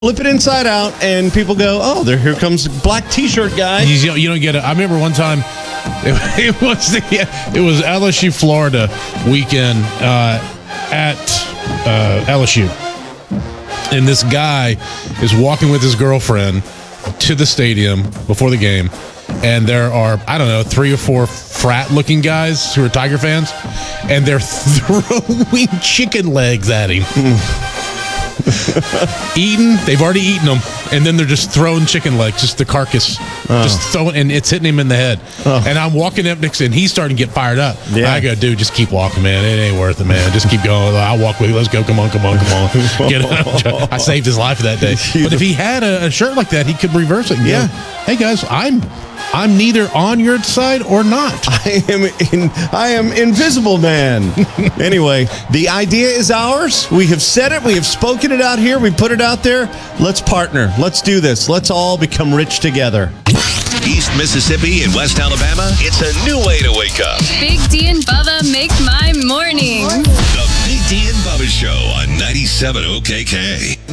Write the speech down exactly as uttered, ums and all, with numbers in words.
Flip it inside out, and people go, "Oh, there! Here comes black T-shirt guy." You, you don't get it. I remember one time, it, it was the, it was L S U Florida weekend uh, at uh, L S U, and this guy is walking with his girlfriend to the stadium before the game, and there are I don't know three or four frat-looking guys who are Tiger fans, and they're throwing chicken legs at him. Eaten, they've already eaten them, and then they're just throwing chicken legs, just the carcass, oh. just throwing, and it's hitting him in the head. Oh. And I'm walking up next, and he's starting to get fired up. Yeah. I go, dude, just keep walking, man. It ain't worth it, man. Just keep going. I'll walk with you. Let's go. Come on, come on, come on. Get out. I saved his life that day. But if he had a, a shirt like that, he could reverse it. And yeah. Go, hey guys, I'm. I'm neither on your side or not. I am in, I am Invisible Man. Anyway, the idea is ours. We have said it. We have spoken it out here. We put it out there. Let's partner. Let's do this. Let's all become rich together. East Mississippi and West Alabama, it's a new way to wake up. Big D and Bubba make my morning. The Big D and Bubba Show on ninety-seven O K K.